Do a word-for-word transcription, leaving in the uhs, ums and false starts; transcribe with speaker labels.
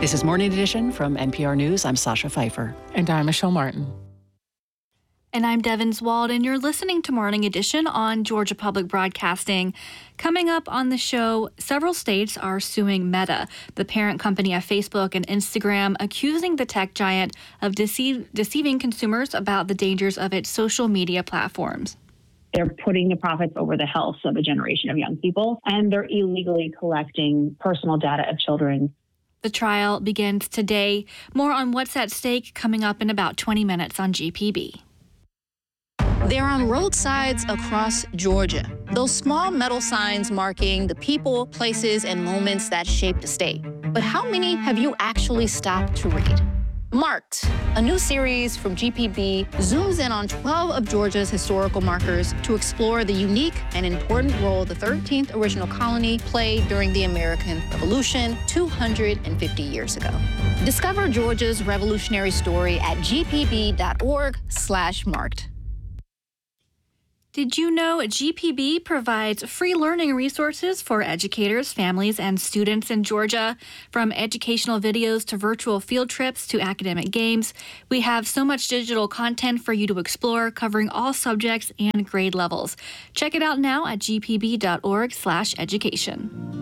Speaker 1: This is Morning Edition from N P R News. I'm Sasha Pfeiffer.
Speaker 2: And I'm Michelle Martin.
Speaker 3: And I'm Devin Zwald, and you're listening to Morning Edition on Georgia Public Broadcasting. Coming up on the show, several states are suing Meta, the parent company of Facebook and Instagram, accusing the tech giant of deceive, deceiving consumers about the dangers of its social media platforms.
Speaker 4: They're putting the profits over the health of a generation of young people, and they're illegally collecting personal data of children.
Speaker 3: The trial begins today. More on what's at stake coming up in about twenty minutes on G P B.
Speaker 5: They're on roadsides across Georgia. Those small metal signs marking the people, places, and moments that shaped the state. But how many have you actually stopped to read? Marked, a new series from G P B, zooms in on twelve of Georgia's historical markers to explore the unique and important role the thirteenth original colony played during the American Revolution two hundred fifty years ago. Discover Georgia's revolutionary story at gpb.org slash marked.
Speaker 3: Did you know G P B provides free learning resources for educators, families, and students in Georgia? From educational videos to virtual field trips to academic games, we have so much digital content for you to explore, covering all subjects and grade levels. Check it out now at gpb.org slash education.